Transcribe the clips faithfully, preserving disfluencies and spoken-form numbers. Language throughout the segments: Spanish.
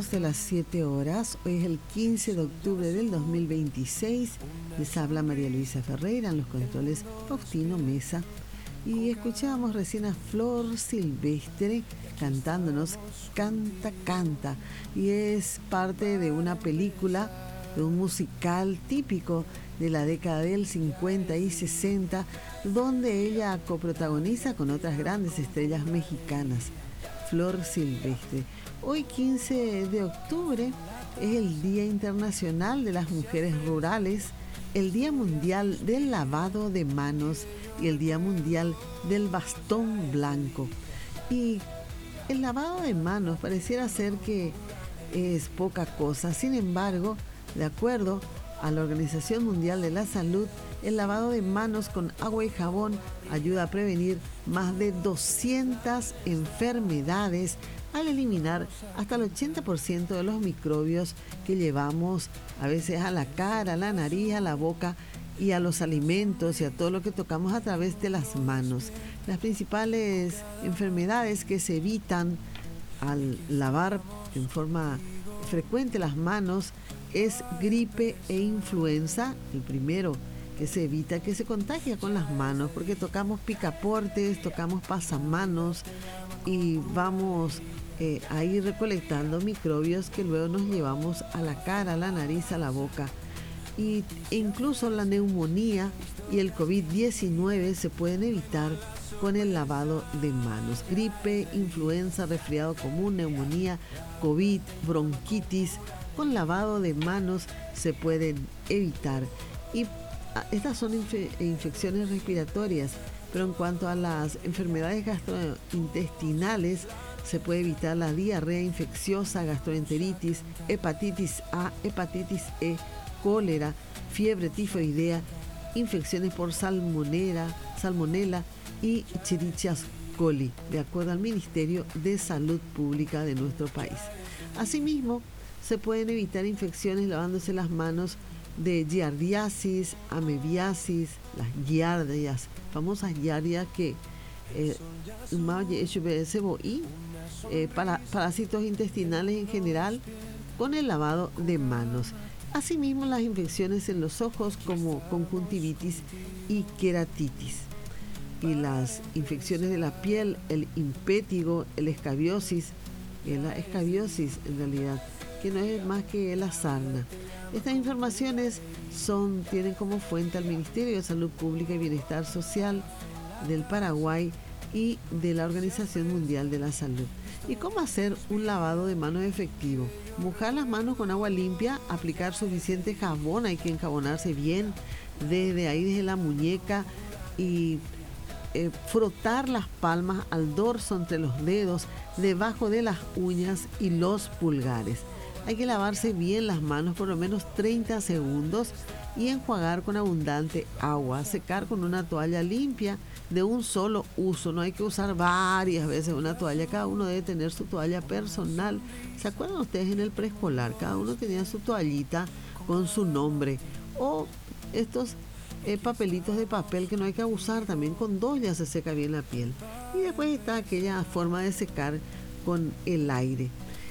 minutos de las siete horas. Hoy es el quince de octubre del dos mil veintiséis. Les habla María Luisa Ferreira, en los controles Faustino Mesa. Y escuchábamos recién a Flor Silvestre cantándonos Canta, Canta. Y es parte de una película, de un musical típico de la década del cincuenta y sesenta, donde ella coprotagoniza con otras grandes estrellas mexicanas. Flor Silvestre. Hoy quince de octubre es el Día Internacional de las Mujeres Rurales, el Día Mundial del Lavado de Manos y el Día Mundial del Bastón Blanco. Y el lavado de manos pareciera ser que es poca cosa. Sin embargo, de acuerdo a la Organización Mundial de la Salud, el lavado de manos con agua y jabón ayuda a prevenir más de doscientas enfermedades al eliminar hasta el ochenta por ciento de los microbios que llevamos a veces a la cara, a la nariz, a la boca y a los alimentos y a todo lo que tocamos a través de las manos. Las principales enfermedades que se evitan al lavar en forma frecuente las manos es gripe e influenza, el primero que se evita, que se contagia con las manos, porque tocamos picaportes, tocamos pasamanos y vamos eh, a ir recolectando microbios que luego nos llevamos a la cara, a la nariz, a la boca. Y incluso la neumonía y el COVID diecinueve se pueden evitar con el lavado de manos. Gripe, influenza, resfriado común, neumonía, COVID, bronquitis, con lavado de manos se pueden evitar. Y estas son inf- infecciones respiratorias, pero en cuanto a las enfermedades gastrointestinales, se puede evitar la diarrea infecciosa, gastroenteritis, hepatitis A, hepatitis E, cólera, fiebre tifoidea, infecciones por salmonera, salmonela y Escherichia coli, de acuerdo al Ministerio de Salud Pública de nuestro país. Asimismo, se pueden evitar infecciones lavándose las manos de giardiasis, amebiasis, las giardias, famosas giardias que eh, eh, para, parásitos intestinales en general, con el lavado de manos. Asimismo, las infecciones en los ojos como conjuntivitis y queratitis. Y las infecciones de la piel, el impétigo, el escabiosis, la escabiosis en realidad, que no es más que la sarna. Estas informaciones son, tienen como fuente al Ministerio de Salud Pública y Bienestar Social del Paraguay y de la Organización Mundial de la Salud. ¿Y cómo hacer un lavado de manos efectivo? Mojar las manos con agua limpia, aplicar suficiente jabón, hay que enjabonarse bien desde ahí, desde la muñeca, y eh, frotar las palmas al dorso entre los dedos, debajo de las uñas y los pulgares. Hay que lavarse bien las manos por lo menos treinta segundos y enjuagar con abundante agua. Secar con una toalla limpia de un solo uso. No hay que usar varias veces una toalla. Cada uno debe tener su toalla personal. ¿Se acuerdan ustedes en el preescolar? Cada uno tenía su toallita con su nombre. O estos eh, papelitos de papel que no hay que abusar. También con dos ya se seca bien la piel. Y después está aquella forma de secar con el aire.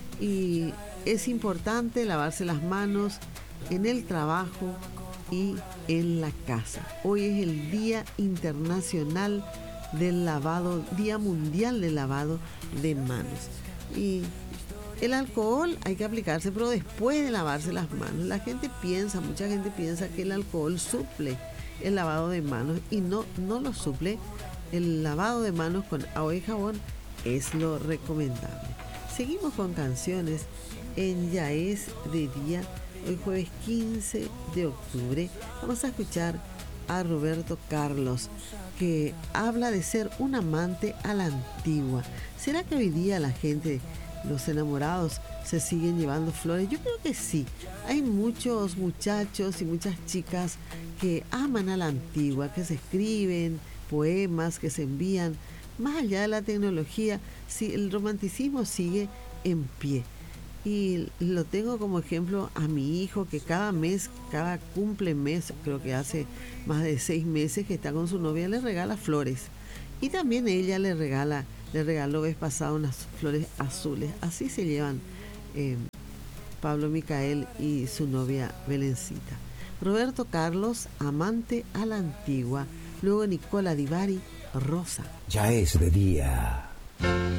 Y es importante lavarse las manos en el trabajo y en la casa. Hoy es el Día Internacional del Lavado, Día Mundial del Lavado de Manos. Y el alcohol hay que aplicarse, pero después de lavarse las manos. La gente piensa, mucha gente piensa que el alcohol suple el lavado de manos y no, no lo suple. El lavado de manos con agua y jabón es lo recomendable. Seguimos con canciones en Ya es de Día. Hoy jueves quince de octubre vamos a escuchar a Roberto Carlos, que habla de ser un amante a la antigua. ¿Será que hoy día la gente, los enamorados, se siguen llevando flores? Yo creo que sí. Hay muchos muchachos y muchas chicas que aman a la antigua, que se escriben poemas, que se envían. Más allá de la tecnología, sí, el romanticismo sigue en pie. Y lo tengo como ejemplo a mi hijo, que cada mes, cada cumple mes, creo que hace más de seis meses que está con su novia, le regala flores. Y también ella le regala, le regaló vez pasado unas flores azules. Así se llevan eh, Pablo Micael y su novia Belencita. Roberto Carlos, Amante a la Antigua. Luego Nicola Di Bari, Rosa. Ya es de día.